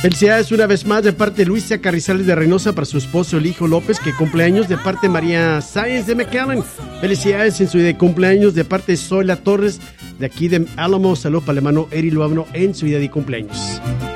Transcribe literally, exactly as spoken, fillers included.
Felicidades una vez más de parte de Luisa Carrizales de Reynosa para su esposo, el hijo López, que cumpleaños de parte de María Sáenz de McAllen. Felicidades en su día de cumpleaños de parte de Zoila Torres, de aquí de Álamo. Saludos para el hermano Eri Luabno en su día de cumpleaños.